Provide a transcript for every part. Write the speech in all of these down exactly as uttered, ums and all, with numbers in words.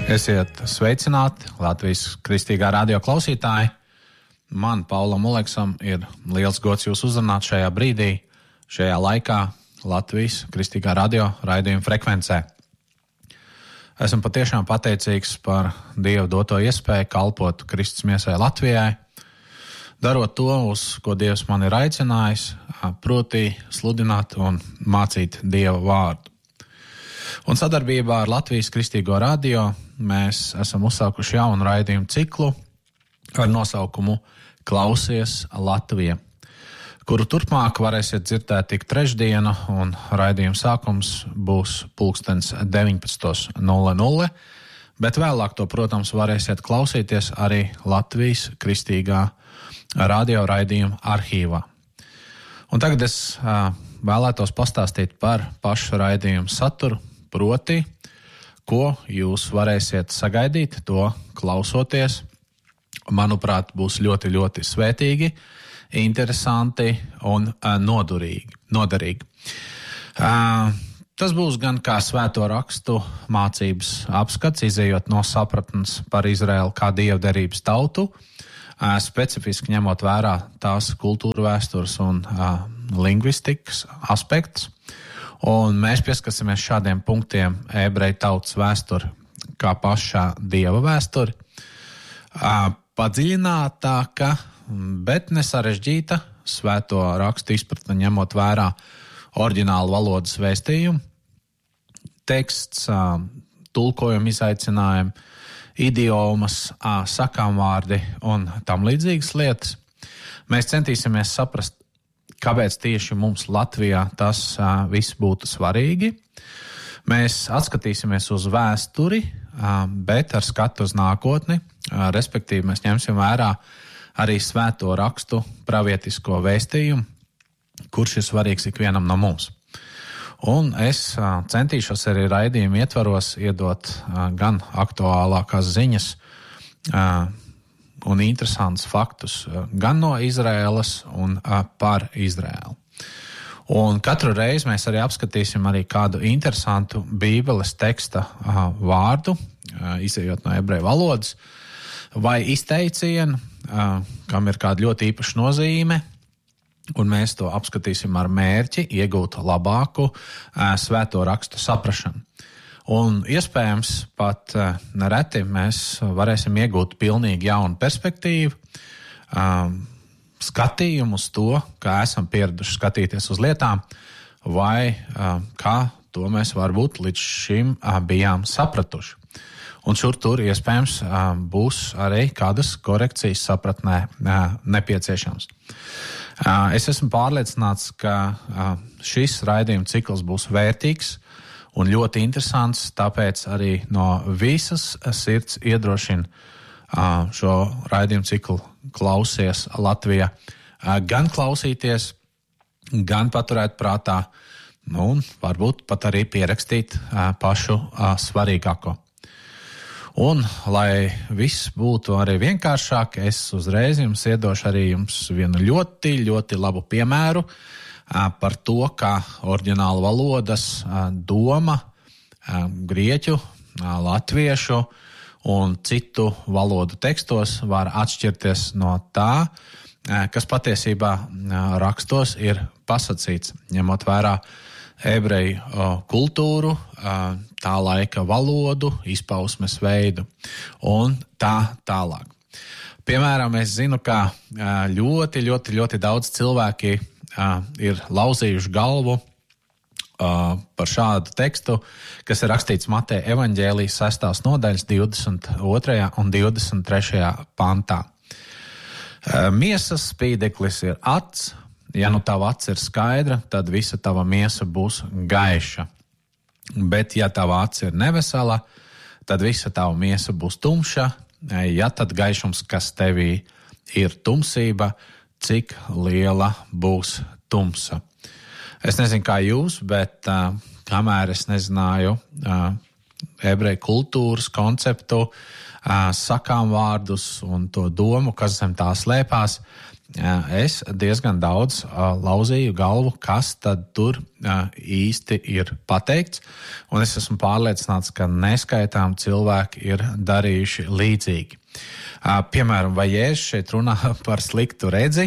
Esiet sveicināti Latvijas Kristīgā radio klausītāji. Man, Paulam Oleksam, ir liels gods jūs uzrunāt šajā brīdī, šajā laikā Latvijas Kristīgā radio raidījuma frekvencē. Esmu patiešām pateicīgs par Dieva doto iespēju kalpot Kristus miesai Latvijai, darot to, uz ko Dievs man ir aicinājis, proti sludināt un mācīt Dieva vārdu. Un sadarbībā ar Latvijas Kristīgo radio mēs esam uzsākuši jaunu raidījumu ciklu ar nosaukumu Klausies Latvija, kuru turpmāk varēsiet dzirdēt tik trešdienu, un raidījuma sākums būs pulkstens deviņpadsmit nulle nulle, bet vēlāk to, protams, varēsiet klausīties arī Latvijas Kristīgā radio raidījuma arhīvā. Un tagad es uh, vēlētos pastāstīt par pašu raidījumu saturu, proti, ko jūs varēsiet sagaidīt, to klausoties. Manuprāt, būs ļoti, ļoti svētīgi, interesanti un uh, nodurīgi, noderīgi. Uh, tas būs gan kā svēto rakstu mācības apskats, izējot no sapratnes par Izraēlu kā dievderības tautu, uh, specifiski ņemot vērā tās kultūra vēstures un uh, lingvistikas aspekts. Un mēs pieskasimies šādiem punktiem ebreju tautas vēsturi kā pašā Dieva vēsturi. Uh, padziļinātāka, bet nesarežģīta svēto rakstu izpratne ņemot vērā oriģinālu valodas vēstījumu, teksts, tulkojuma izaicinājumi, idiomas, sakāmvārdi un tam līdzīgas lietas. Mēs centīsimies saprast, kāpēc tieši mums Latvijā tas viss būtu svarīgi. Mēs atskatīsimies uz vēsturi, bet ar skatu uz nākotni, respektīvi mēs ņemsim vērā arī svēto rakstu pravietisko vēstījumu, kurš ir svarīgs ikvienam no mums. Un es centīšos arī raidījumu ietvaros iedot gan aktuālākās ziņas un interesantus faktus gan no Izraēlas un par Izraēlu. Un katru reizi mēs arī apskatīsim arī kādu interesantu Bībeles teksta uh, vārdu, uh, izējot no ebreju valodas, vai izteicienu, uh, kam ir kāda ļoti īpaša nozīme, un mēs to apskatīsim ar mērķi iegūt labāku uh, svēto rakstu saprašanu. Un iespējams pat uh, nereti mēs varēsim iegūt pilnīgi jaunu perspektīvu, uh, skatījumu uz to, kā esam pieraduši skatīties uz lietām, vai uh, kā to mēs varbūt līdz šim uh, bijām sapratuši. Un šur tur iespējams uh, būs arī kādas korekcijas sapratnē uh, nepieciešams. Uh, es esmu pārliecināts, ka uh, šis raidījuma cikls būs vērtīgs un ļoti interesants, tāpēc arī no visas sirds iedrošina uh, šo raidījumu ciklu Klausies Latvija, gan klausīties, gan paturēt prātā, nu, un varbūt pat arī pierakstīt pašu svarīgāko. Un, lai viss būtu arī vienkāršāk, es uzreiz jums iedošu arī jums vienu ļoti, ļoti labu piemēru par to, kā oriģināla valodas doma grieķu, latviešu un citu valodu tekstos var atšķirties no tā, kas patiesībā rakstos ir pasacīts, ņemot vērā ebreju kultūru, tā laika valodu, izpausmes veidu un tā tālāk. Piemēram, es zinu, ka ļoti, ļoti, ļoti daudz cilvēki ir lauzījuši galvu par šādu tekstu, kas ir rakstīts Mateja evaņģēlijas sestās nodaļas divdesmit otrajā un divdesmit trešajā pantā. Miesas spīdeklis ir acs, ja nu tava acs ir skaidra, tad visa tava miesa būs gaiša. Bet ja tava acs ir nevesela, tad visa tava miesa būs tumša, ja tad gaišums, kas tevī ir tumsība, cik liela būs tumsa. Es nezinu, kā jūs, bet uh, kamēr es nezināju uh, ebreju kultūras konceptu, uh, sakām vārdus un to domu, kas zem tā slēpās, es diezgan daudz lauzīju galvu, kas tad tur īsti ir pateikts, un es esmu pārliecināts, ka neskaitām cilvēki ir darījuši līdzīgi. Piemēram, vai Jēzus šeit runā par sliktu redzi,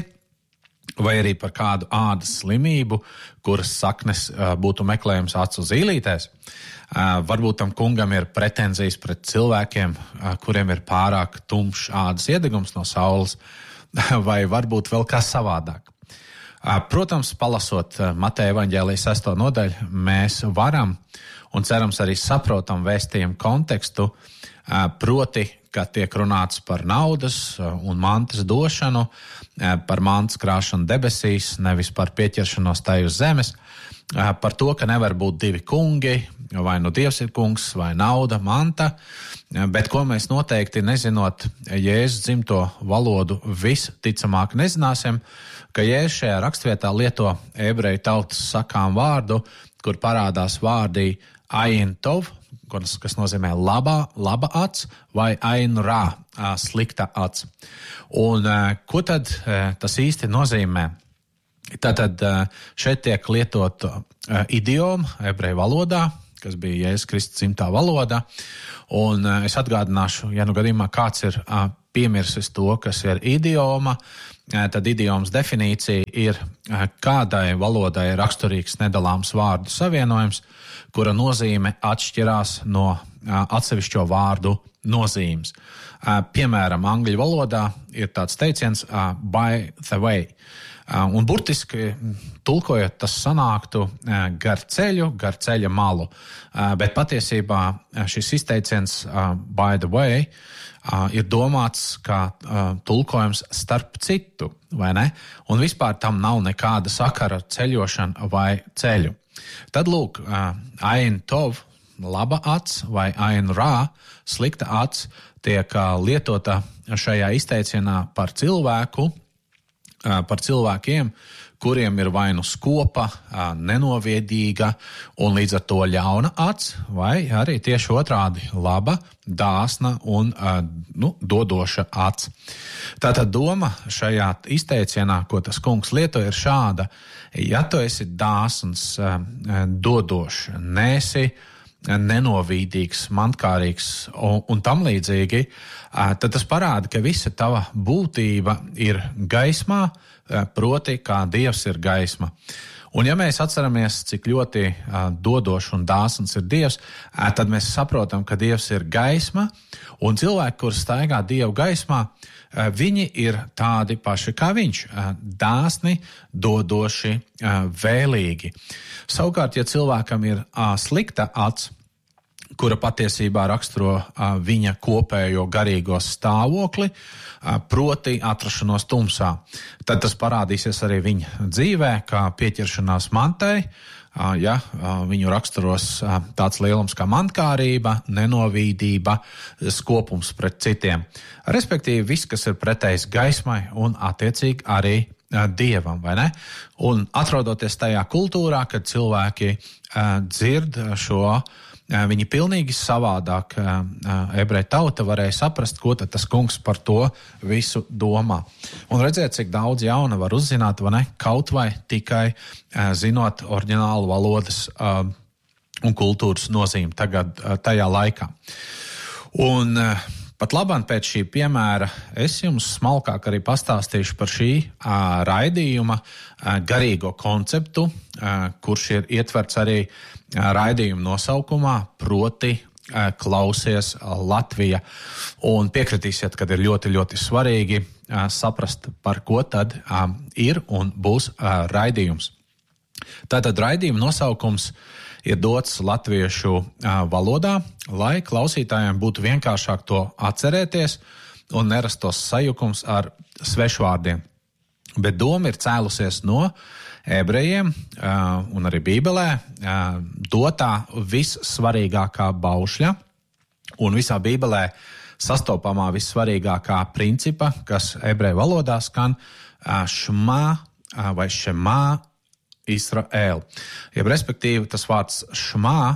vai arī par kādu ādas slimību, kuras saknes būtu meklējums acu zīlītēs. Varbūt tam kungam ir pretenzijas pret cilvēkiem, kuriem ir pārāk tumšs ādas iedegums no saules, vai varbūt vēl kas savādāk. Protams, palasot Mateja evaņģēlija sesto nodaļu, mēs varam un cerams arī saprotam vēstījumu kontekstu, proti, ka tiek runāts par naudas un mantas došanu, par mantas krāšanu debesīs, nevis par pieķeršanos tai uz zemes, par to, ka nevar būt divi kungi, vai nu Dievs ir kungs, vai nauda, manta, bet ko mēs noteikti nezinot Jēzus dzimto valodu visticamāk nezināsim, ka Jēzus šajā rakstvietā lieto ebreju tautas sakām vārdu, kur parādās vārdi ayin tov, kas nozīmē labā, laba acs, vai ayin rā, slikta acs. Un ko tad tas īsti nozīmē? Tātad šeit tiek lietot idioma ebreju valodā, kas bija Jēzus Kristus dzimtā valoda, un es atgādināšu, ja nu gadījumā kāds ir piemirsis to, kas ir idioma, tad idiomas definīcija ir kādai valodai raksturīgs nedalāms vārdu savienojums, kura nozīme atšķirās no atsevišķo vārdu nozīmes. Piemēram, angļu valodā ir tāds teiciens by the way. Un burtiski tulkojot, tas sanāktu gar ceļu, gar ceļa malu. Bet patiesībā šis izteiciens by the way ir domāts kā tulkojums starp citu, vai ne? Un vispār tam nav nekāda sakara ar ceļošanu vai ceļu. Tad lūk, ayin tov, laba acs, vai ayin rā, slikta acs, tiek lietota šajā izteicienā par cilvēku, par cilvēkiem, kuriem ir vai nu skopa, nenoviedīga un līdz ar to ļauna acs, vai arī tieši otrādi laba, dāsna un nu, dodoša acs. Tātad doma šajā izteicienā, ko tas kungs lieto, ir šāda: ja tu esi dāsns, dodošs, nesi nenovīdīgs, mantkārīgs un, un tam līdzīgi, tad tas parāda, ka visa tava būtība ir gaismā, proti, kā Dievs ir gaisma. Un ja mēs atceramies, cik ļoti dodošs un dāsns ir Dievs, tad mēs saprotam, ka Dievs ir gaisma, un cilvēki, kur staigā Dievu gaismā, viņi ir tādi paši kā viņš, dāsni, dodoši, vēlīgi. Savukārt, ja cilvēkam ir slikta acs, kura patiesībā raksturo viņa kopējo garīgo stāvokli, proti atrašanos tumsā, tad tas parādīsies arī viņa dzīvē, kā pieķeršanās mantai, ja viņu raksturos tāds lielums kā mantkārība, nenovīdība, skopums pret citiem. Respektīvi, viss, kas ir pretējs gaismai un attiecīgi arī Dievam, vai ne? Un atrodoties tajā kultūrā, kad cilvēki dzird šo, viņi pilnīgi savādāk ebreju tauta varēja saprast, ko tad tas kungs par to visu domā. Un redziet, cik daudz jauna var uzzināt, vai ne? Kaut vai tikai zinot oriģinālu valodas un kultūras nozīmi tagad tajā laikā. Un pat labāk pēc šī piemēra es jums smalkāk arī pastāstīšu par šī a, raidījuma a, garīgo konceptu, a, kurš ir ietverts arī a, raidījuma nosaukumā, proti a, klausies Latvija. Un piekritīsiet, kad ir ļoti, ļoti svarīgi a, saprast, par ko tad a, ir un būs a, raidījums. Tātad raidījuma nosaukums ir dots latviešu valodā, lai klausītājiem būtu vienkāršāk to atcerēties un nerastos sajukums ar svešvārdiem. Bet doma ir cēlusies no ebrejiem un arī Bībelē dotā vissvarīgākā baušļa un visā Bībelē sastopamā vissvarīgākā principa, kas ebreju valodā skan šmā vai šemā Israēl. Jeb respektīvi tas vārds šmā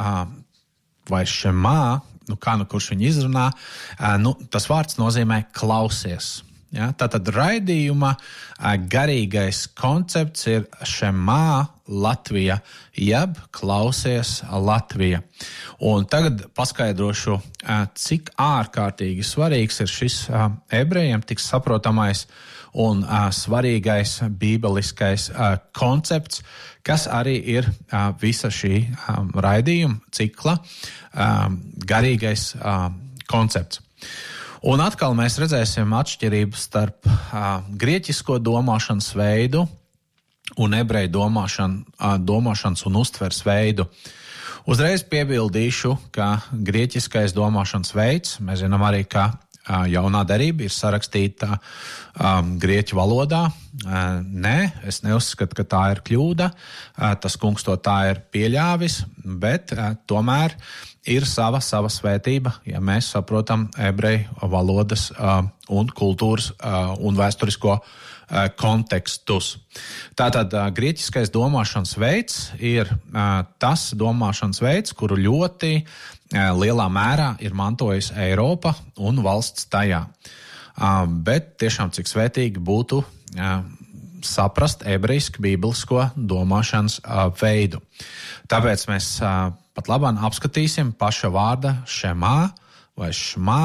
vai šemā, nu kā nu kurš viņu izrunā, nu tas vārds nozīmē klausies. Ja? Tātad raidījuma garīgais koncepts ir šemā Latvija, jeb klausies Latvija. Un tagad paskaidrošu, cik ārkārtīgi svarīgs ir šis ebrejiem tik saprotamais un svarīgais bībeliskais koncepts, kas arī ir visa šī raidījuma cikla garīgais koncepts. Un atkal mēs redzēsim atšķirību starp grieķisko domāšanas veidu un ebreju domāšanu, domāšanas un uztveres veidu. Uzreiz piebildīšu, ka grieķiskais domāšanas veids, mēs zinām arī, ka jaunā derība ir sarakstīta um, grieķu valodā. Uh, nē, es neuzskatu, ka tā ir kļūda. Uh, tas kungs to tā ir pieļāvis, bet uh, tomēr ir sava, sava svētība, ja mēs saprotam ebreju valodas uh, un kultūras uh, un vēsturisko uh, kontekstus. Tātad uh, grieķiskais domāšanas veids ir uh, tas domāšanas veids, kuru ļoti lielā mērā ir mantojis Eiropa un valsts tajā. Bet tiešām cik svētīgi būtu saprast ebrejiski bībelisko domāšanas veidu. Tāpēc mēs pat labāk apskatīsim paša vārda šemā vai šmā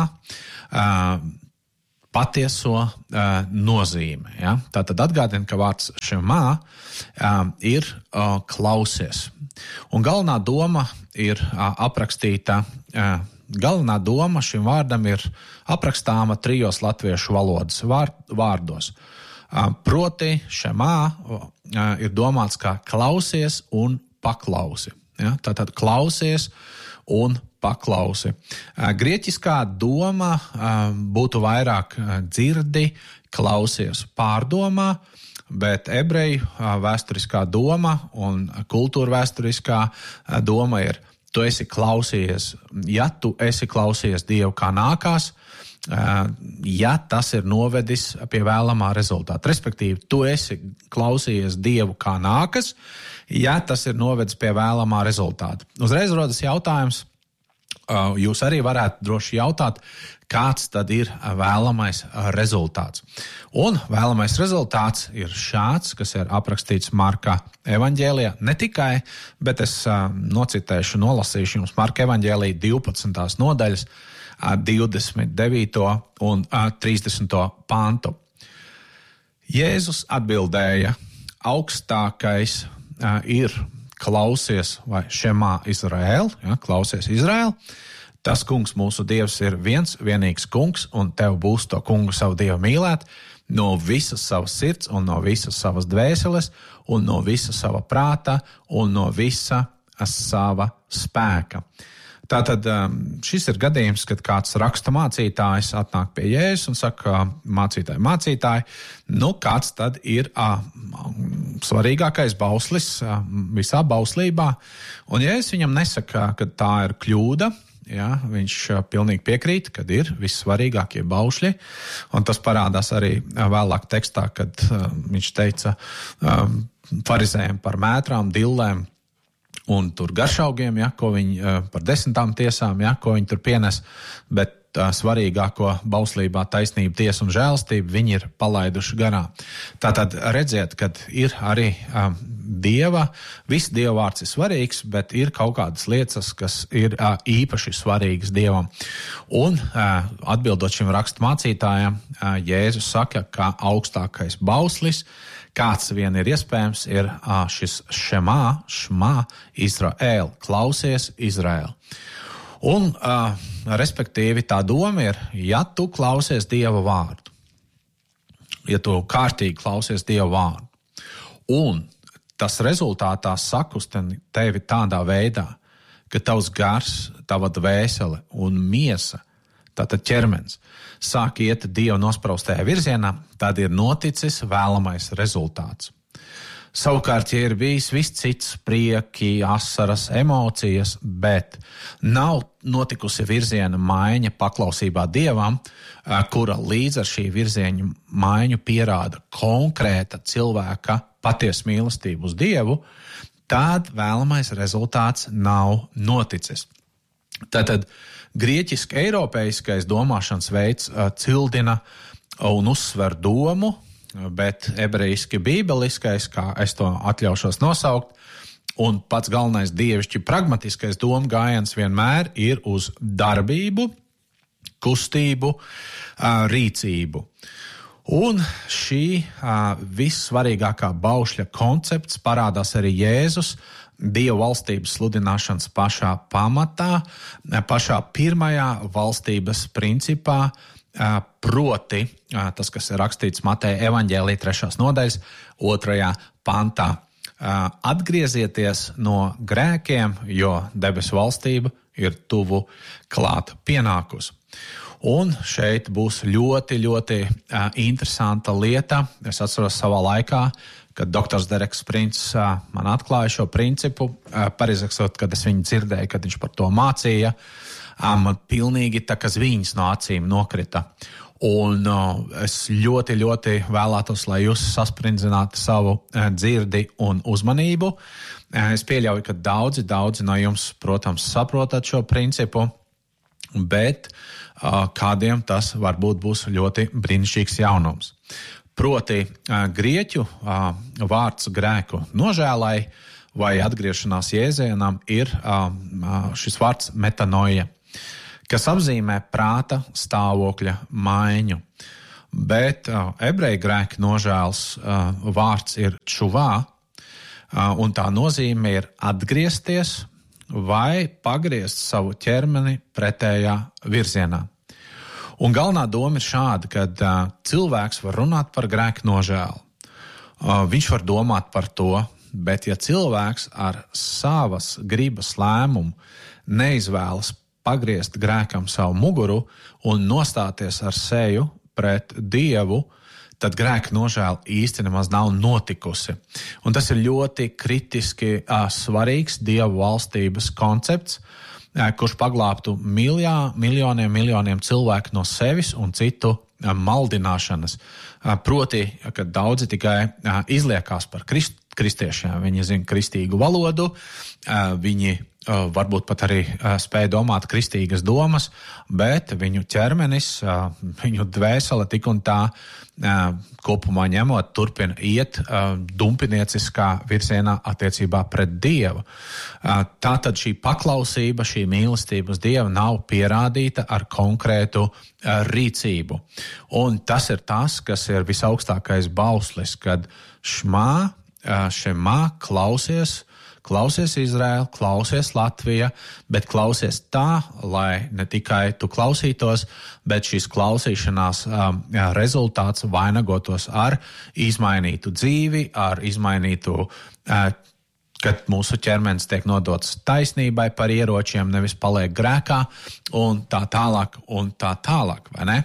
patieso nozīme. Ja? Tātad atgādina, ka vārds šemā ir klausies. Un galvenā doma ir aprakstīta, galvenā doma šim vārdam ir aprakstāma trijos latviešu valodas vārdos. Proti šemā ir domāts kā klausies un paklausi. Ja? Tātad klausies un paklausi. Grieķiskā doma būtu vairāk dzirdi, klausies, pārdomā, bet ebreju vēsturiskā doma un kultūra vēsturiskā doma ir, tu esi klausījies, ja tu esi klausījies Dievu kā nākās, ja tas ir novedis pie vēlamā rezultāta. Respektīvi, tu esi klausījies Dievu kā nākas, ja tas ir novedis pie vēlamā rezultāta. Uzreiz rodas jautājums, jūs arī varētu droši jautāt, kāds tad ir vēlamais rezultāts. Un vēlamais rezultāts ir šāds, kas ir aprakstīts Marka evaņģēlijā. Ne tikai, bet es nocitēšu, nolasīšu jums Marka evaņģēlija divpadsmitās nodaļas, divdesmit devīto un trīsdesmito pantu. Jēzus atbildēja, augstākais ir klausies vai šemā Izraēl, ja, klausies Izraēl. Tas kungs mūsu Dievs ir viens, vienīgs kungs, un tev būs to kungu savu Dievu mīlēt no visas savas sirds un no visas savas dvēseles un no visa sava prāta un no visa sava spēka. Tātad šis ir gadījums, kad kāds raksta mācītājs atnāk pie Jēzus un saka, mācītāji, mācītāji, nu kāds tad ir a, svarīgākais bauslis a, visā bauslībā. Un Jēzus viņam nesaka, ka tā ir kļūda. Ja, viņš pilnīgi piekrīt, kad ir vissvarīgākie baušļi, un tas parādās arī vēlāk tekstā, kad uh, viņš teica um, farizējiem par mētrām, dillēm un tur garšaugiem, ja, ko viņi uh, par desmitām tiesām, ja, ko viņi tur pienes, bet uh, svarīgāko bauslībā taisnību, tiesu un žēlastību viņi ir palaiduši garā. Tātad redziet, kad ir arī um, Dieva, viss Dieva vārds ir svarīgs, bet ir kaut kādas lietas, kas ir uh, īpaši svarīgas Dievam. Un uh, atbildot šim rakstu mācītājam, uh, Jēzus saka, ka augstākais bauslis, kāds vien ir iespējams, ir uh, šis šemā, šmā, Izraēl, klausies Izraēl. Un, uh, respektīvi, tā doma ir, ja tu klausies Dieva vārdu, ja tu kārtīgi klausies Dieva vārdu, un tas rezultātā sakusteni tevi tādā veidā, ka tavs gars, tava dvēsele un miesa, tātad ķermenis, sāk iet Dieva nospraustajā virzienā, tad ir noticis vēlamais rezultāts. Savukārt, ja ir bijis viss cits prieki, asaras, emocijas, bet nav notikusi virziena maiņa paklausībā Dievam, kura līdz ar šī virziena maiņu pierāda konkrēta cilvēka patiesa mīlestību uz Dievu, tad vēlamais rezultāts nav noticis. Tātad grieķiski eiropeiskais domāšanas veids cildina un uzsver domu, bet ebrejiski bībeliskais, kā es to atļaušos nosaukt, un pats galvenais dievišķi pragmatiskais doma gājiens vienmēr ir uz darbību, kustību, rīcību. Un šī uh, vissvarīgākā baušļa koncepts parādās arī Jēzus Dieva valstības sludināšanas pašā pamatā, pašā pirmajā valstības principā, uh, proti uh, tas, kas ir rakstīts Mateja evaņģēlija trešās nodaļas otrajā pantā. Uh, atgriezieties no grēkiem, jo debesu valstība ir tuvu klāt pienākus. Un šeit būs ļoti, ļoti uh, interesanta lieta. Es atceros savā laikā, kad doktors Dereks Prints uh, man atklāja šo principu, uh, pareizāksot, kad es viņu dzirdēju, kad viņš par to mācīja, uh, man pilnīgi tā kā zviņas no acīm nokrita. Un uh, es ļoti, ļoti vēlētos, lai jūs sasprindzinātu savu uh, dzirdi un uzmanību. Uh, es pieļauju, ka daudzi, daudzi no jums, protams, saprotat šo principu, bet uh, kādiem tas varbūt būs ļoti brīnišķīgs jaunums. Proti, uh, grieķu uh, vārds grēku nožēlai vai atgriešanās Jēzienam ir uh, šis vārds metanoja, kas apzīmē prāta stāvokļa maiņu. Bet uh, ebreju grēka nožēlas uh, vārds ir čuvā, uh, un tā nozīme ir atgriezties vai pagriezt savu ķermeni pretējā virzienā. Un galvenā doma ir šāda, ka uh, cilvēks var runāt par grēku nožēlu. Uh, viņš var domāt par to, bet ja cilvēks ar savas gribas lēmumu neizvēlas pagriezt grēkam savu muguru un nostāties ar seju pret Dievu, tad grēka nožēla īsti nemaz nav notikusi. Un tas ir ļoti kritiski uh, svarīgs Dieva valstības koncepts, uh, kurš paglābtu miljā, miljoniem, miljoniem cilvēku no sevis un citu uh, maldināšanas. Uh, proti, ka daudzi tikai uh, izliekās par krist, kristiešiem. Viņi zina kristīgu valodu, uh, viņi uh, varbūt pat arī uh, spēja domāt kristīgas domas, bet viņu ķermenis, uh, viņu dvēsele tik un tā kopumā ņemot, turpina iet uh, dumpinieciskā virzienā attiecībā pret Dievu. Uh, tātad šī paklausība, šī mīlestība uz Dievu nav pierādīta ar konkrētu uh, rīcību. Un tas ir tas, kas ir visaugstākais bauslis, kad šmā, uh, šemā klausies, klausies Izraēla, klausies Latvija, bet klausies tā, lai ne tikai tu klausītos, bet šīs klausīšanās um, jā, rezultāts vainagotos ar izmainītu dzīvi, ar izmainītu, uh, kad mūsu ķermenis tiek nodots taisnībai par ieročiem, nevis paliek grēkā, un tā tālāk, un tā tālāk, vai ne?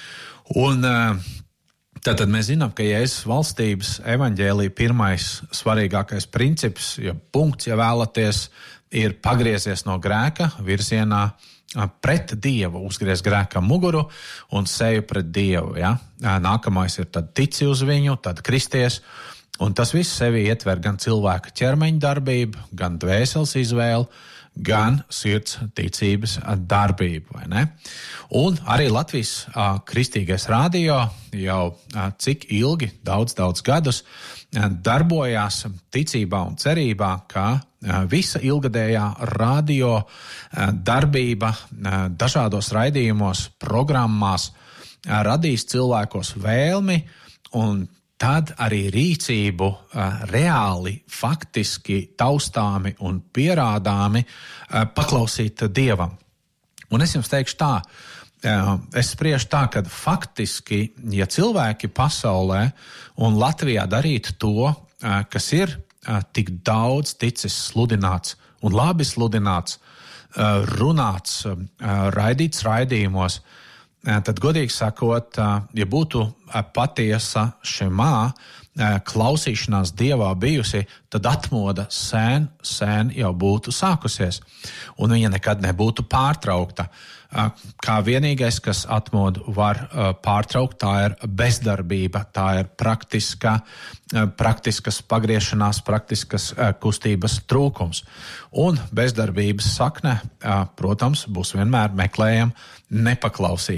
Un uh, Tātad mēs zinām, ka Jēzus valstības evaņģēlija pirmais svarīgākais princips, ja punkts, ja vēlaties, ir pagriezies no grēka virzienā pret Dievu, uzgriez grēkam muguru un seju pret Dievu. Ja? Nākamais ir tad tici uz viņu, tad kristies, un tas viss sevi ietver gan cilvēka ķermeņa darbību, gan dvēseles izvēli, gan sirds ticības darbību, vai ne? Un arī Latvijas a, kristīgais radio jau a, cik ilgi, daudz, daudz gadus a, darbojās ticībā un cerībā, ka a, visa ilgadējā radio a, darbība a, dažādos raidījumos, programmās a, radīs cilvēkos vēlmi un tad arī rīcību uh, reāli, faktiski taustāmi un pierādāmi uh, paklausīt Dievam. Un es jums teikšu tā, uh, es spriežu tā, ka faktiski, ja cilvēki pasaulē un Latvijā darītu to, uh, kas ir uh, tik daudz ticis sludināts un labi sludināts, uh, runāts, uh, raidīts raidījumos, tad, godīgi sakot, ja būtu patiesa šemā klausīšanās Dievā bijusi, tad atmoda sen, sen jau būtu sākusies, un viņa nekad nebūtu pārtraukta. Kā vienīgais, kas atmodu var pārtraukt, tā ir bezdarbība, tā ir praktiska, praktiskas pagriešanās, praktiskas kustības trūkums. Un bezdarbības sakne, protams, būs vienmēr meklējama nepaklausībā.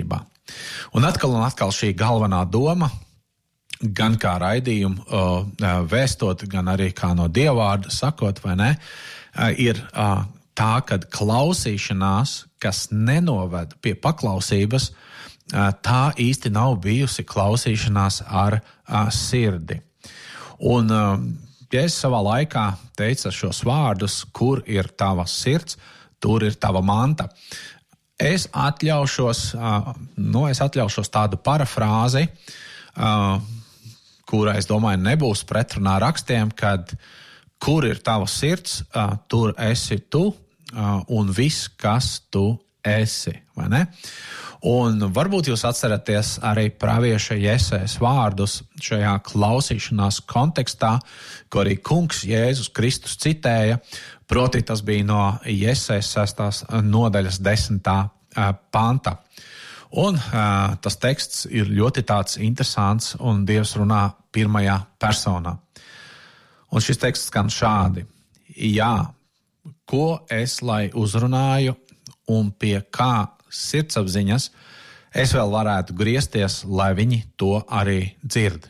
Un atkal un atkal šī galvenā doma, gan kā raidījumu uh, vēstot, gan arī kā no dievvvārda sakot, vai ne, uh, ir uh, tā, ka klausīšanās, kas nenoved pie paklausības, uh, tā īsti nav bijusi klausīšanās ar uh, sirdi. Un uh, Jēzus savā laikā teica šos vārdus, kur ir tava sirds, tur ir tava manta. Es atļaušos, uh, nu, es atļaušos tādu parafrāzi, uh, kura, es domāju, nebūs pretrunā rakstiem, kad kur ir tava sirds, uh, tur esi tu uh, un viss, kas tu esi, vai ne? Un varbūt jūs atceraties arī pravieša Jesajas vārdus šajā klausīšanās kontekstā, ko arī kungs Jēzus Kristus citēja, proti tas bija no Jesajas sestās nodaļas desmitā panta. Un uh, tas teksts ir ļoti tāds interesants, un Dievs runā pirmajā personā. Un šis teksts skan šādi: Jā, ko es lai uzrunāju un pie kā sirdsapziņas es vēl varētu griezties, lai viņi to arī dzird.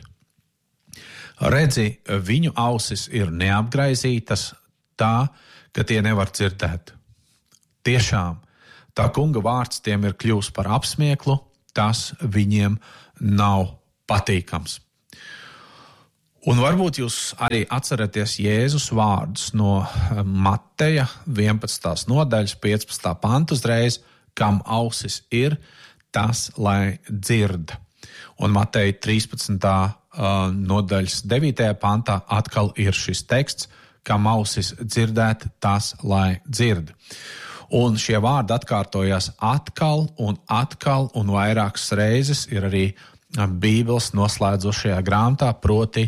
Redzi, viņu ausis ir neapgraizītas tā, ka tie nevar dzirdēt. Tiešām, tā kunga vārds tiem ir kļūst par apsmieklu, tas viņiem nav patīkams. Un varbūt jūs arī atceraties Jēzus vārdus no Mateja vienpadsmitās nodaļas piecpadsmitā pantu uzreiz, kam ausis ir, tas lai dzird. Un Mateja trīspadsmitā nodaļas devītajā pantā atkal ir šis teksts, kam ausis dzirdēt, tas lai dzird. Un šie vārdi atkārtojās atkal un atkal un vairākas reizes ir arī Bībeles noslēdzošajā grāmatā, proti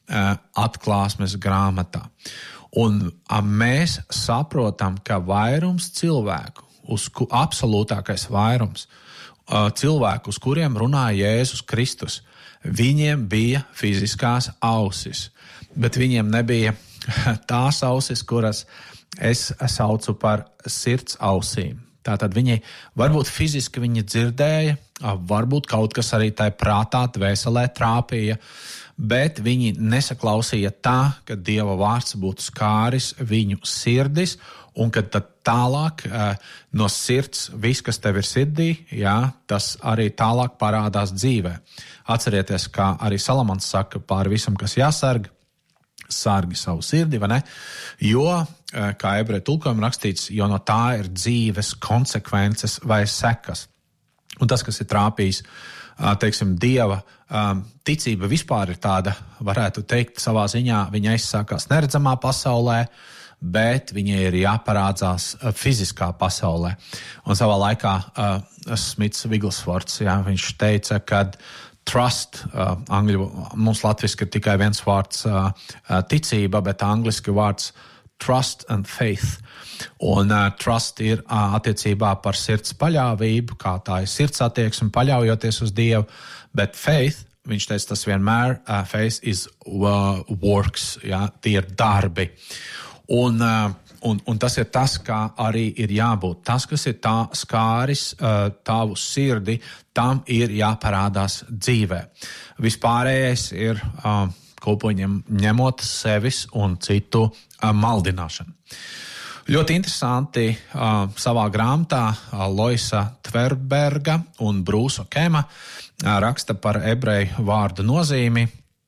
atklāsmes grāmatā. Un mēs saprotam, ka vairums cilvēku, uz ku, absolūtākais vairums cilvēku, uz kuriem runāja Jēzus Kristus, viņiem bija fiziskās ausis, bet viņiem nebija tās ausis, kuras es saucu par sirds ausīm. Tātad viņi varbūt fiziski viņi dzirdēja, varbūt kaut kas arī tai prātā, dvēselē trāpīja, bet viņi nesaklausīja tā, ka Dieva vārds būtu skāris viņu sirdis, un kad tad tālāk no sirds, viss, kas tev ir sirdī, jā, tas arī tālāk parādās dzīvē. Atcerieties, kā arī Salamans saka, pāri visam, kas jāsarg, sargi savu sirdi, vai ne? Jo, kā ebreju tulkojumā rakstīts, jo no tā ir dzīves konsekvences vai sekas. Un tas, kas ir trāpījis, teiksim, Dieva ticība vispār ir tāda, varētu teikt, savā ziņā viņa aizsākās neredzamā pasaulē, bet viņai ir jāparādzās fiziskā pasaulē. Un savā laikā uh, Smits Wiggleswords, jā, viņš teica, ka trust, uh, angļu, mums latviski ir tikai viens vārds uh, ticība, bet angliski vārds trust and faith. Un uh, trust ir uh, attiecībā par sirds paļāvību, kā tā ir sirds attieksme, paļaujoties uz Dievu, bet faith, viņš teica, tas vienmēr, uh, faith is uh, works, jā, tie ir darbi. Un, un, un tas ir tas, kā arī ir jābūt. Tas, kas ir tā skāris tavu sirdi, tam ir jāparādās dzīvē. Vispārējais ir kopoņiem ņemot sevis un citu maldināšanu. Ļoti interesanti savā grāmatā Loisa Tverberga un Brūsa Kema raksta par ebreju vārdu nozīmi,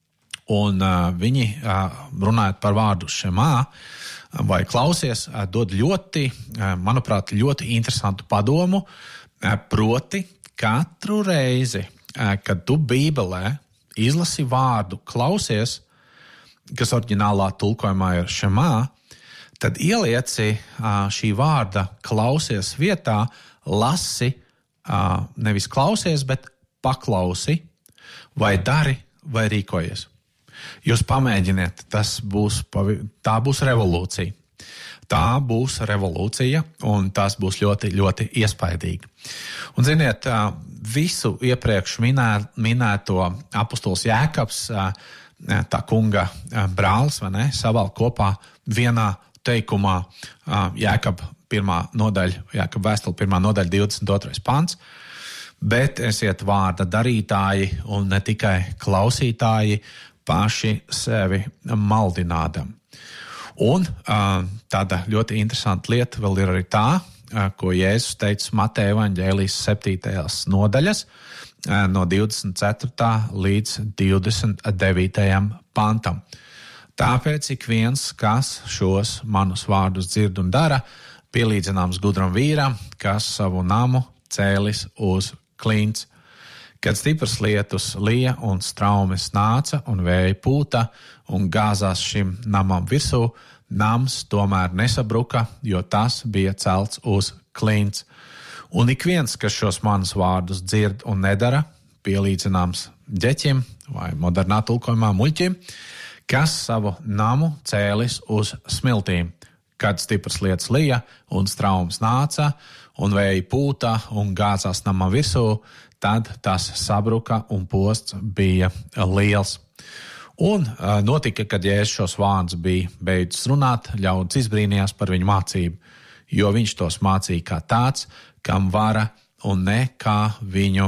un viņi runājot par vārdu šemā, vai klausies, dod ļoti, manuprāt, ļoti interesantu padomu, proti katru reizi, kad tu Bībelē izlasi vārdu klausies, kas oriģinālā tulkojumā ir šemā, tad ielieci šī vārda klausies vietā, lasi, nevis klausies, bet paklausi, vai dari, vai rīkojies. Jūs pamēģiniet, tas būs, tā būs revolūcija. Tā būs revolūcija, un tas būs ļoti, ļoti iespaidīgi. Un, ziniet, visu iepriekš minē, minēto apostols Jēkabs, tā kunga brālis, vai ne, savēl kopā vienā teikumā Jēkab pirmā nodaļa, Jēkab vēstule pirmā nodaļa divdesmit otrais pants. bet esiet vārda darītāji un ne tikai klausītāji, paši sevi maldinādam. Un tāda ļoti interesanta lieta vēl ir arī tā, ko Jēzus teica Mateja evaņģēlijas septītajās nodaļas, no divdesmit ceturtā līdz divdesmit devītajam pantam. Tāpēc ik viens, kas šos manus vārdus dzird un dara, pielīdzināms gudram vīram, kas savu namu cēlis uz klints. Kad stiprs lietus lija un straumes nāca un vēja pūta un gāzās šim namam virsū, nams tomēr nesabruka, jo tas bija celts uz klints. Un ik viens, kas šos manus vārdus dzird un nedara, pielīdzināms ģeķim vai modernā tulkojumā muļķim, kas savu namu cēlis uz smiltīm. Kad stiprs lietus lija un straumes nāca un vēja pūta un gāzās namam virsū, tad tas sabruka un posts bija liels. Un uh, notika, kad Jēzus šos vārdus bija beidzis runāt, ļaudis izbrīnījās par viņu mācību, jo viņš tos mācīja kā tāds, kam vara un ne kā viņu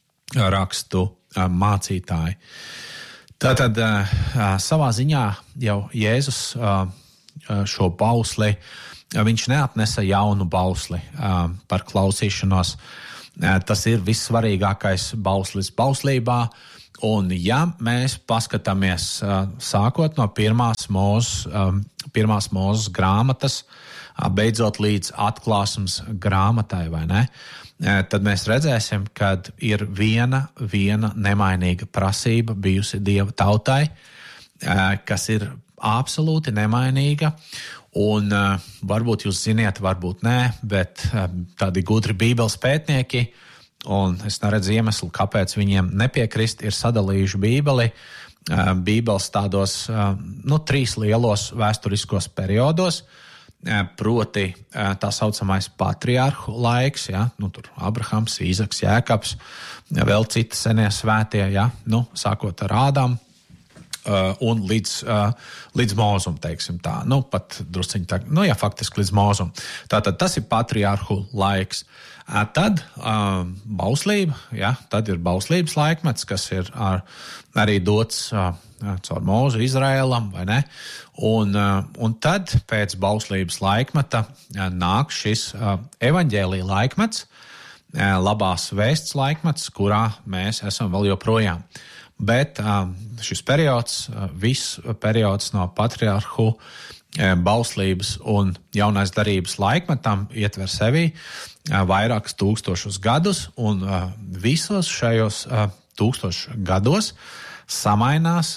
rakstu uh, mācītāji. Tātad uh, savā ziņā jau Jēzus uh, šo bausli, viņš neatnesa jaunu bausli uh, par klausīšanos. Uh, tas ir vissvarīgākais bauslis bauslībā. Un ja mēs paskatāmies uh, sākot no pirmās mūzes, um, pirmās mūzes grāmatas, uh, beidzot līdz atklāsmes grāmatai, vai ne? Uh, tad mēs redzēsim, ka ir viena, viena nemainīga prasība bijusi Dieva tautai, uh, kas ir absolūti nemainīga, un uh, varbūt jūs ziniet, varbūt nē, bet uh, tādi gudri bībeles pētnieki, un es neredzu iemeslu, kāpēc viņiem nepiekrist, ir sadalījuši bībeli, uh, bībeles tādos uh, nu, trīs lielos vēsturiskos periodos, uh, proti uh, tā saucamais patriarhu laiks, ja, nu, tur Abrahams, Īzaks, Jēkabs, vēl citi senie svētie, ja, nu, sākot ar Ādamu, Uh, un līdz, uh, līdz mūzum, teiksim tā. Nu, pat drusciņi tā, nu jā, faktiski līdz mūzum. Tātad tas ir patriarhu laiks. Uh, tad uh, bauslība, jā, tad ir bauslības laikmets, kas ir ar, arī dots uh, caur mūzu Izraēlam, vai ne? Un, uh, un tad pēc bauslības laikmeta uh, nāk šis uh, evaņģēlija laikmets, uh, labās vēsts laikmets, kurā mēs esam vēl joprojām. Bet šis periods, viss periods no patriarhu bauslības un jaunais darības laikmetam ietver sevi vairākus tūkstošus gadus, un visos šajos tūkstošus gados samainās,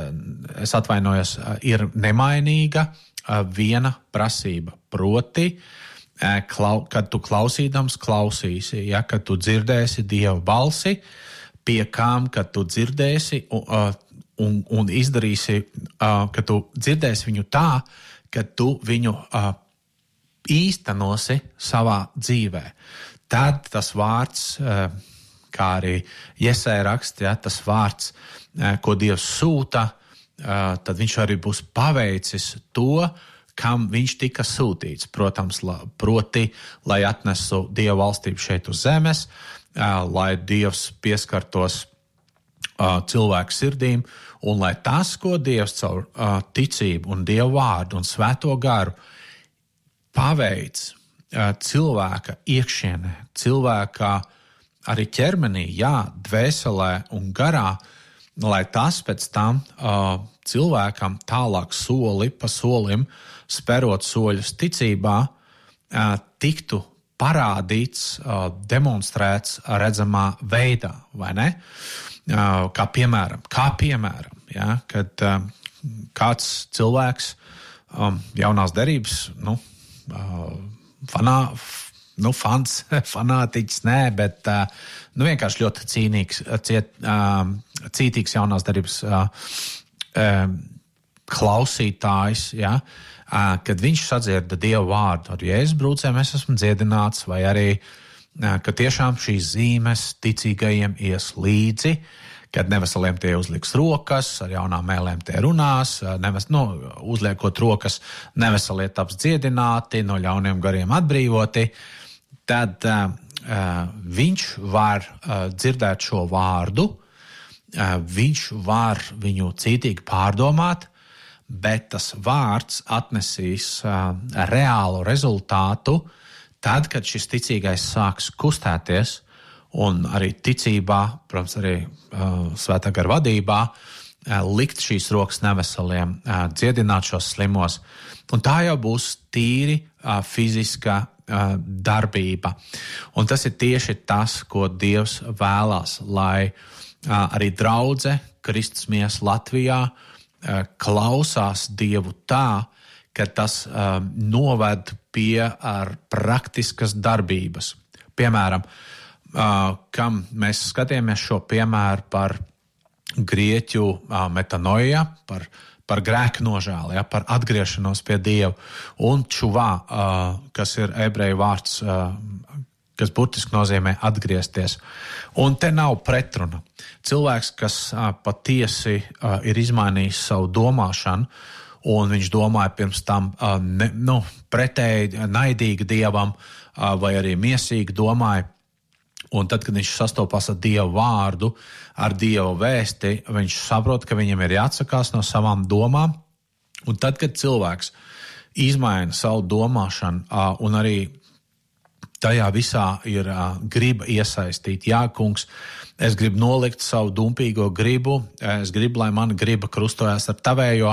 es atvainojos, ir nemainīga viena prasība, proti, kad tu klausīdams klausīsi, ja, kad tu dzirdēsi Dieva balsi, pie kām, kad tu dzirdēsi un, un, un izdarīsi, kad tu dzirdēsi viņu tā, ka tu viņu īstenosi savā dzīvē. Tad tas vārds, kā arī Jesaja raksta, ja, tas vārds, ko Dievs sūta, tad viņš arī būs paveicis to, kam viņš tika sūtīts. Protams, proti, lai atnesu Dieva valstību šeit uz zemes, lai Dievs pieskartos uh, cilvēku sirdīm, un lai tas, ko Dievs caur uh, ticību un Dieva vārdu un svēto garu paveic uh, cilvēka iekšienē, cilvēka arī ķermenī, jā, dvēselē un garā, lai tas pēc tam uh, cilvēkam tālāk soli pa solim, sperot soļus ticībā, uh, tiktu parādīts, demonstrēts redzamā veidā, vai ne? Kā piemēram, kā piemēram, ja, kad kāds cilvēks jaunās derības, nu, fanā, nu, fans, fanātiķis, nē, bet nu, vienkārši ļoti cīnīgs, ciet, cītīgs jaunās derības klausītājs, ja, kad viņš sadzirda Dieva vārdu ar Jēzus brūcēm, es esmu dziedināts, vai arī, ka tiešām šīs zīmes ticīgajiem ies līdzi, kad neveseliem tie uzliks rokas, ar jaunām mēlēm tie runās, neves, nu, uzliekot rokas, neveselie taps dziedināti, no ļauniem gariem atbrīvoti, tad viņš var dzirdēt šo vārdu, viņš var viņu cītīgi pārdomāt, bet tas vārds atnesīs reālu rezultātu tad, kad šis ticīgais sāks kustēties un arī ticībā, protams, arī svētā gara vadībā, likt šīs rokas neveseliem, dziedināt šos slimos. Un tā jau būs tīri fiziska darbība. Un tas ir tieši tas, ko Dievs vēlās, lai arī draudze Kristus miesa Latvijā klausās Dievu tā, ka tas noved pie praktiskas darbības. Piemēram, kam mēs skatījāmies šo piemēru par grieķu metanoia, par, par grēku nožēli, ja, par atgriešanos pie Dieva, un čuvā, kas ir ebreju vārds, kas burtiski nozīmē atgriezties. Un te nav pretruna. Cilvēks, kas patiesi ir izmainījis savu domāšanu, un viņš domāja pirms tam ne, nu, pretēji naidīgi Dievam vai arī miesīgi domāja, un tad, kad viņš sastopās ar Dievu vārdu, ar Dievu vēsti, viņš saprot, ka viņam ir jāatsakās no savām domām. Un tad, kad cilvēks izmaina savu domāšanu un arī tajā visā ir griba iesaistīt, jā, kungs, es gribu nolikt savu dumpīgo gribu, es gribu, lai mana griba krustojas ar tavējo,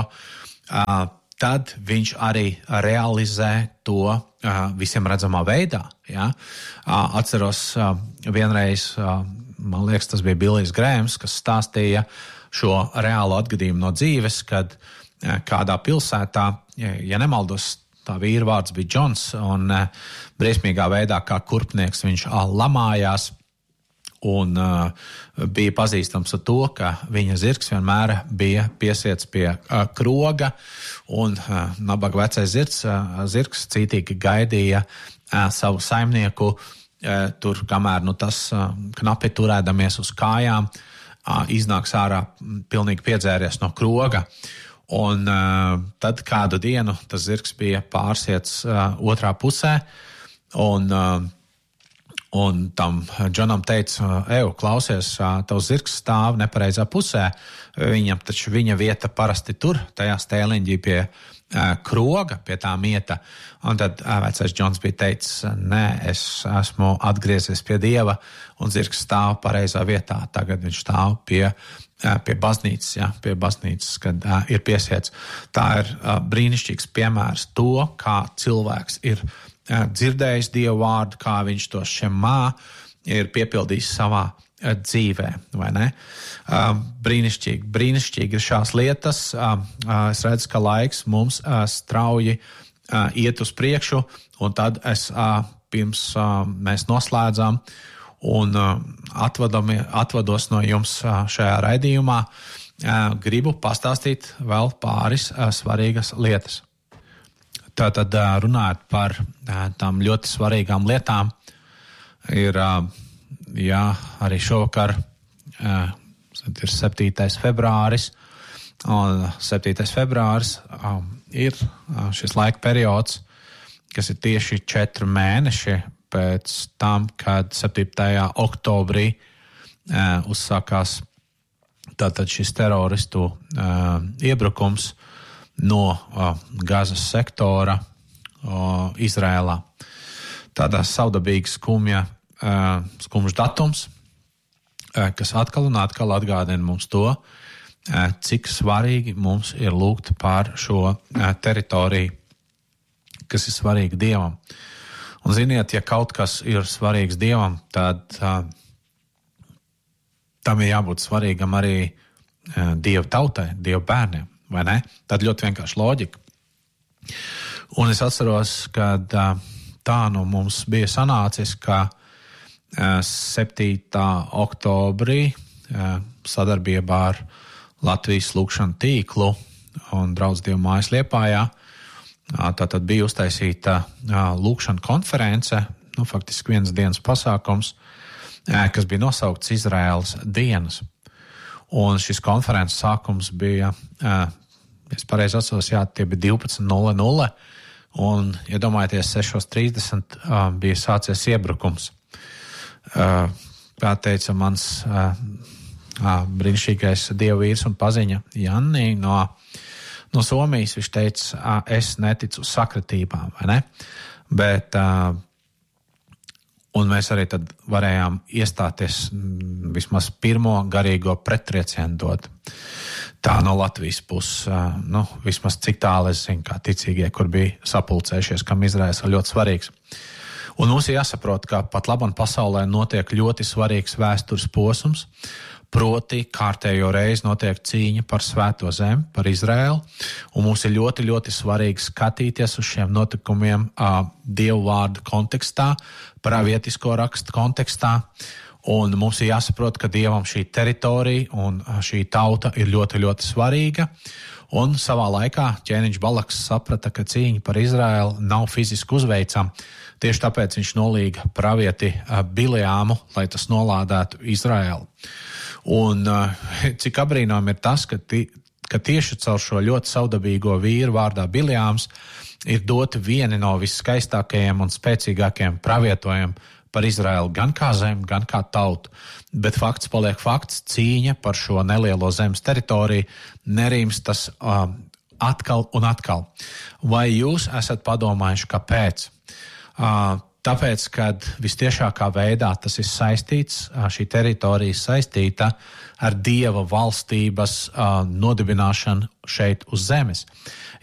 tad viņš arī realizē to visiem redzamā veidā. Ja? Atceros vienreiz, man liekas, tas bija Billijs Grēms, kas stāstīja šo reālu atgadījumu no dzīves, kad kādā pilsētā, ja nemaldos, tā vīra vārds bija Džons, un briesmīgā veidā kā kurpnieks viņš lamājās, un uh, bija pazīstams ar to, ka viņa zirgs vienmēr bija piesiets pie uh, kroga, un uh, nabaga vecais zirgs, uh, zirgs cītīgi gaidīja uh, savu saimnieku, uh, tur, kamēr nu, tas uh, knapi turēdamies uz kājām, uh, iznāks ārā pilnīgi piedzēries no kroga. Un uh, tad kādu dienu tas zirgs bija pārsiets uh, otrā pusē, un uh, Un tam Džonam teica, eju, klausies, tavs zirgs stāv nepareizā pusē. Viņam taču viņa vieta parasti tur, tajā stēliņģī pie kroga, pie tā mieta. Un tad vecais Džons bija teicis, nē, es esmu atgriezies pie Dieva, un zirgs stāv pareizā vietā. Tagad viņš stāv pie, pie baznīcas, ja, pie baznīcas, kad ir piesiets. Tā ir brīnišķīgs piemērs to, kā cilvēks ir dzirdējis Dievu vārdu, kā viņš to šemā ir piepildījis savā dzīvē, vai ne? Brīnišķīgi, brīnišķīgi ir šās lietas. Es redzu, ka laiks mums strauji iet uz priekšu, un tad es pirms mēs noslēdzam un atvadam, atvados no jums šajā raidījumā, gribu pastāstīt vēl pāris svarīgas lietas. Tātad runājot par tām ļoti svarīgām lietām, ir jā, arī šovakar ir septītais februāris, un septītais februāris ir šis laika periods, kas ir tieši četri mēneši pēc tam, kad septītajā oktobrī uzsākās tātad šis teroristu iebrukums no uh, Gazas sektora uh, Izrēlā. Tādā savdabīga skumja, uh, skumjš datums, uh, kas atkal un atkal atgādina mums to, uh, cik svarīgi mums ir lūgt par šo uh, teritoriju, kas ir svarīga Dievam. Un ziniet, ja kaut kas ir svarīgs Dievam, tad uh, tam ir jābūt svarīgam arī uh, Dieva tautai, Dieva bērniem. Vai ne? Tad ļoti vienkārši loģika. Un es atceros, kad tā nu mums bija sanācis, ka septītā oktobrī sadarbībā ar Latvijas lūgšanu tīklu un Draudz Dievu mājas Liepājā, tātad bija uztaisīta lūgšana konference, nu faktiski viens dienas pasākums, kas bija nosaukts Izraēlas dienas. Un šis konferences sākums bija, es pareizi atceros, jā, tie bija divpadsmit nulle nulle, un, iedomājieties, sešos trīsdesmit bija sācies iebrukums. kā teica mans brīnišķīgais dievvīrs un paziņa Janni no, no Somijas, viņš teica, es neticu sakritībām, vai ne? Bet, un mēs arī tad varējām iestāties vismaz pirmo garīgo prettriecienu dot. Tā no Latvijas puses, nu, vismaz cik tālu es zinu, kā ticīgie, kur bija sapulcējušies, kam Izraels ir ļoti svarīgs. Un mums ir jāsaprot, ka pat labam pasaulē notiek ļoti svarīgs vēstures posms, proti kārtējo reizi notiek cīņa par svēto zemi, par Izraēlu, un mums ir ļoti, ļoti svarīgi skatīties uz šiem notikumiem uh, Dievu vārdu kontekstā, pravietisko rakstu kontekstā, un mums ir jāsaprot, ka Dievam šī teritorija un šī tauta ir ļoti, ļoti svarīga, un savā laikā ķēniņš Balaks saprata, ka cīņa par Izraēlu nav fiziski uzveicama, tieši tāpēc viņš nolīga pravieti uh, Bileāmu, lai tas nolādētu Izraēlu. Un cik abrīnojami ir tas, ka, ti, ka tieši caur šo ļoti savdabīgo vīru vārdā Bileāms ir doti vieni no visskaistākajiem un spēcīgākajiem pravietojumiem par Izraēlu gan kā zemi, gan kā tautu. Bet fakts paliek fakts, cīņa par šo nelielo zemes teritoriju nerimstas um, atkal un atkal. Vai jūs esat padomājuši, kāpēc? Uh, Tāpēc, kad vistiešākā veidā tas ir saistīts, šī teritorija ir saistīta ar Dieva valstības uh, nodibināšanu šeit uz zemes.